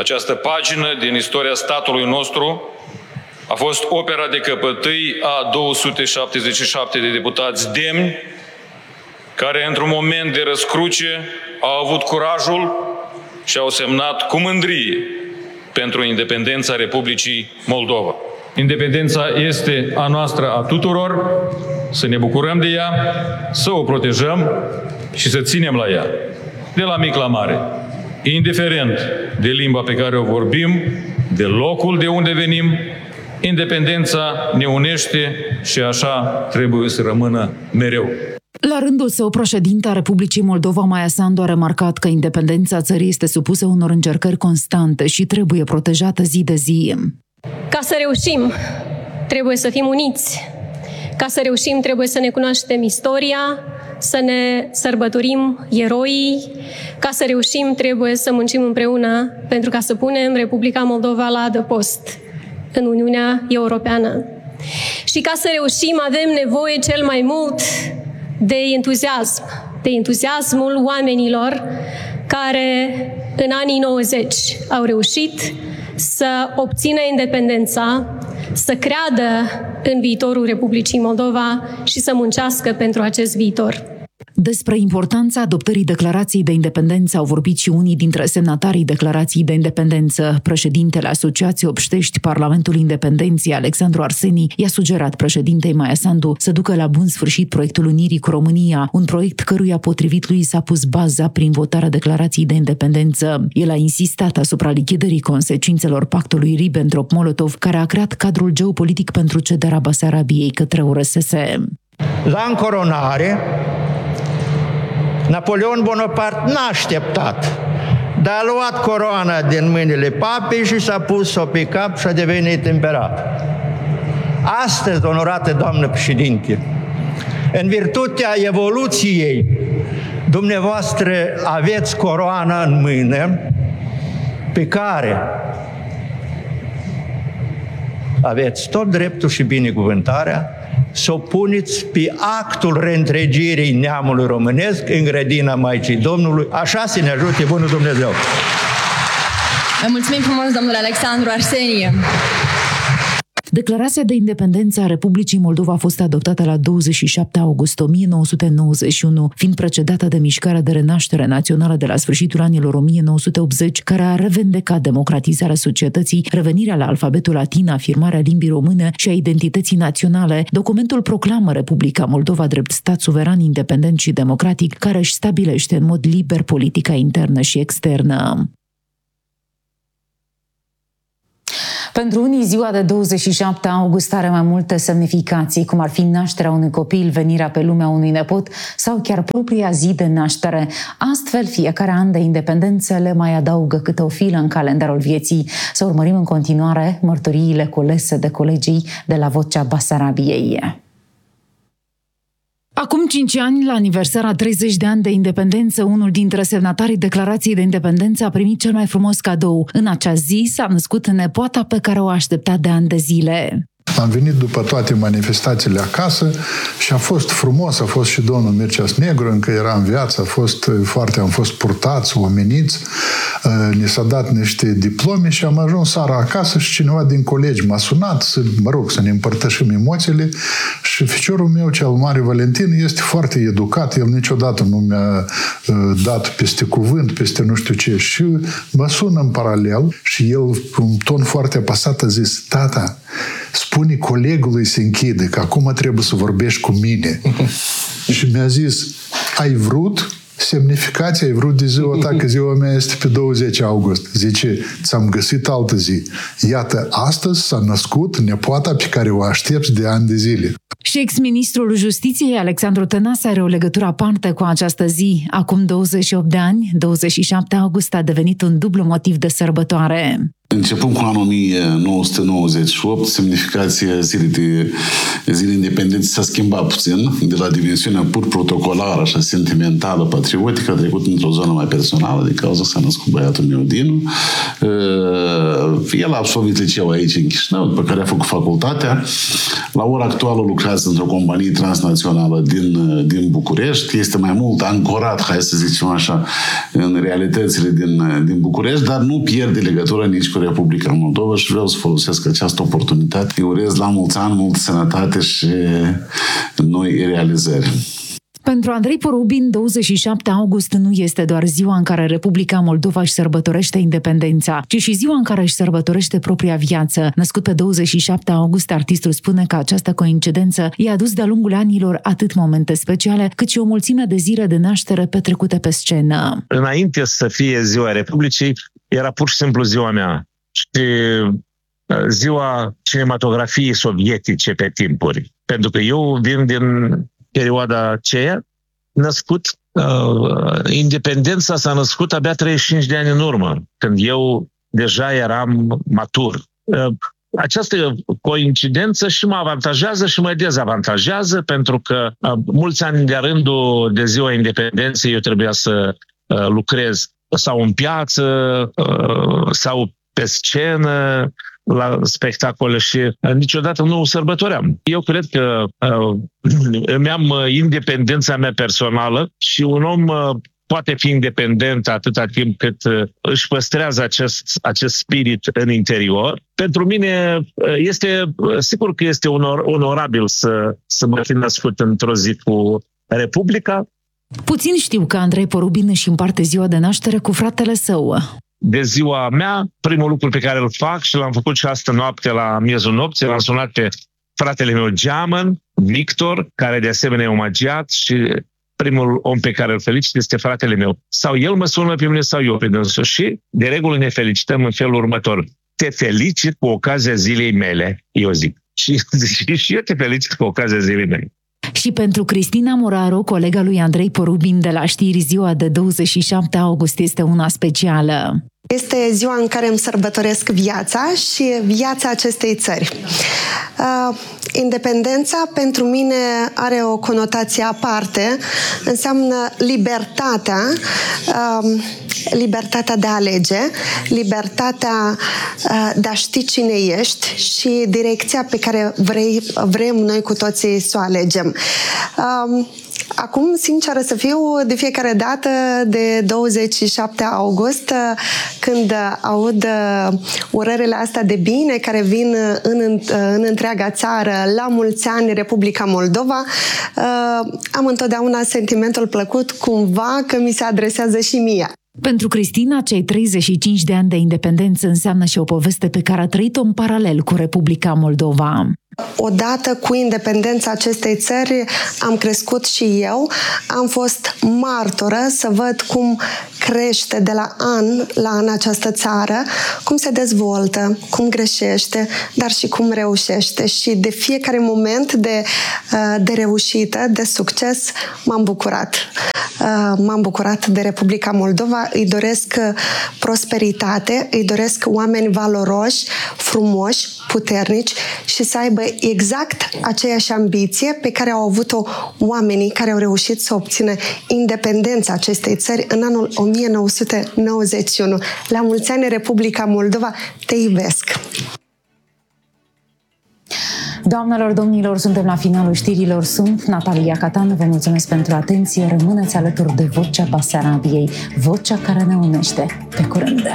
Această pagină din istoria statului nostru a fost opera de căpătâi a 277 de deputați demni, care într-un moment de răscruce au avut curajul și au semnat cu mândrie pentru independența Republicii Moldova. Independența este a noastră a tuturor, să ne bucurăm de ea, să o protejăm și să ținem la ea, de la mic la mare, indiferent de limba pe care o vorbim, de locul de unde venim. Independența ne unește și așa trebuie să rămână mereu. La rândul său, președinta Republicii Moldova, Maia Sandu, a remarcat că independența țării este supusă unor încercări constante și trebuie protejată zi de zi. Ca să reușim, trebuie să fim uniți. Ca să reușim, trebuie să ne cunoaștem istoria, să ne sărbătorim eroii. Ca să reușim, trebuie să muncim împreună pentru ca să punem Republica Moldova la adăpost în Uniunea Europeană. Și ca să reușim, avem nevoie cel mai mult de entuziasm, de entuziasmul oamenilor care în anii 90 au reușit să obțină independența, să creadă în viitorul Republicii Moldova și să muncească pentru acest viitor. Despre importanța adoptării declarației de independență au vorbit și unii dintre semnatarii declarației de independență. Președintele Asociației Obștești Parlamentului Independenței, Alexandru Arseni, i-a sugerat președintei Maia Sandu să ducă la bun sfârșit proiectul Unirii cu România, un proiect căruia, potrivit lui, s-a pus baza prin votarea declarației de independență. El a insistat asupra lichidării consecințelor pactului Ribbentrop-Molotov, care a creat cadrul geopolitic pentru cederea Basarabiei către URSS. La încoronare, Napoleon Bonaparte n-a așteptat, dar a luat coroana din mâinile papei și s-a pus-o pe cap și a devenit împărat. Astăzi, onorată doamnă președinte, în virtutea evoluției, dumneavoastră aveți coroana în mână pe care aveți tot dreptul și binecuvântarea să o puneți pe actul reîntregirii neamului românesc în grădina Maicii Domnului. Așa să ne ajute bunul Dumnezeu! Vă mulțumim frumos, domnule Alexandru Arsenie! Declarația de independență a Republicii Moldova a fost adoptată la 27 august 1991, fiind precedată de mișcarea de renaștere națională de la sfârșitul anilor 1980, care a revendicat democratizarea societății, revenirea la alfabetul latin, afirmarea limbii române și a identității naționale. Documentul proclamă Republica Moldova drept stat suveran, independent și democratic, care își stabilește în mod liber politica internă și externă. Pentru unii, ziua de 27 august are mai multe semnificații, cum ar fi nașterea unui copil, venirea pe lumea unui nepot sau chiar propria zi de naștere. Astfel, fiecare an de independență le mai adaugă câte o filă în calendarul vieții. Să urmărim în continuare mărturiile culese de colegii de la Vocea Basarabiei. Acum 5 ani, la aniversarea 30 de ani de independență, unul dintre semnatarii declarației de independență a primit cel mai frumos cadou. În acea zi s-a născut nepoata pe care o aștepta de ani de zile. Am venit după toate manifestațiile acasă și a fost frumos, a fost și domnul Mircea Negru, încă era în viață, am fost purtați, omeniți, ni s-a dat niște diplome și am ajuns seara acasă și cineva din colegi m-a sunat să ne împărtășim emoțiile și ficiorul meu cel mare, Valentin, este foarte educat, el niciodată nu mi-a dat peste cuvânt, peste nu știu ce și mă sună în paralel și el, cu un ton foarte apăsat, a zis: tata, spune colegului să închide, că acum trebuie să vorbești cu mine. Și mi-a zis: ai vrut semnificația, ai vrut de ziua ta, că ziua mea este pe 20 august. Zice: ți-am găsit altă zi. Iată, astăzi s-a născut nepoata pe care o aștepți de ani de zile. Și ex-ministrul Justiției, Alexandru Tănase, are o legătură aparte cu această zi. Acum 28 de ani, 27 august a devenit un dublu motiv de sărbătoare. Începând cu anul 1998, semnificația zilei independenței s-a schimbat puțin, de la dimensiunea pur protocolară, așa sentimentală, patriotică, a trecut într-o zonă mai personală, de cauza că s-a născut băiatul meu, Dinu. El a absolvit liceu aici, în Chișinău, după care a făcut facultatea. La ora actuală lucrează într-o companie transnațională din București. Este mai mult ancorat, hai să zicem așa, în realitățile din București, dar nu pierde legătura nici cu Republica Moldova și vreau să folosesc această oportunitate. Îi urez la mulți ani, multă sănătate și noi realizări. Pentru Andrei Porubin, 27 august nu este doar ziua în care Republica Moldova își sărbătorește independența, ci și ziua în care își sărbătorește propria viață. Născut pe 27 august, artistul spune că această coincidență i-a adus de-a lungul anilor atât momente speciale, cât și o mulțime de zile de naștere petrecute pe scenă. Înainte să fie ziua Republicii, era pur și simplu ziua mea. Și ziua cinematografiei sovietice pe timpuri. Pentru că eu vin din perioada aceea, născut, independența s-a născut abia 35 de ani în urmă, când eu deja eram matur. Această coincidență și mă avantajează și mă dezavantajează, pentru că mulți ani de rândul de ziua independenței eu trebuia să lucrez sau în piață, sau pe scenă, la spectacole și niciodată nu o sărbătoream. Eu cred că îmi am independența mea personală și un om poate fi independent atâta timp cât își păstrează acest spirit în interior. Pentru mine sigur că este onorabil să mă fi născut într-o zi cu Republica. Puțin știu că Andrei Porubin își împarte ziua de naștere cu fratele său. De ziua mea, primul lucru pe care îl fac și l-am făcut și astă noapte la miezul nopții, l-am sunat pe fratele meu Geamăn, Victor, care de asemenea e omagiat, și primul om pe care îl felicit este fratele meu. Sau el mă sună pe mine sau eu pe dânsul. Și de regulă ne felicităm în felul următor. Te felicit cu ocazia zilei mele, eu zic. Și eu te felicit cu ocazia zilei mele. Și pentru Cristina Moraru, colega lui Andrei Porubin de la Știri, ziua de 27 august este una specială. Este ziua în care îmi sărbătoresc viața și viața acestei țări. Independența pentru mine are o conotație aparte, înseamnă libertatea de a alege, libertatea de a ști cine ești și direcția pe care vrem noi cu toții să o alegem. Acum, sinceră să fiu, de fiecare dată de 27 august, când aud urările astea de bine care vin în întreaga țară, la mulți ani Republica Moldova, am întotdeauna sentimentul plăcut cumva că mi se adresează și mie. Pentru Cristina, cei 35 de ani de independență înseamnă și o poveste pe care a trăit-o în paralel cu Republica Moldova. Odată cu independența acestei țări am crescut și eu, am fost martoră să văd cum crește de la an la an această țară, cum se dezvoltă, cum greșește, dar și cum reușește. Și de fiecare moment de reușită, de succes, m-am bucurat. M-am bucurat de Republica Moldova, îi doresc prosperitate, îi doresc oameni valoroși, frumoși, puternici și să aibă exact aceeași ambiție pe care au avut-o oamenii care au reușit să obțină independența acestei țări în anul 1991. La mulți ani, Republica Moldova, te iubesc! Doamnelor, domnilor, suntem la finalul știrilor. Sunt Natalia Catan, vă mulțumesc pentru atenție. Rămâneți alături de Vocea Basarabiei, vocea care ne unește. Pe curând!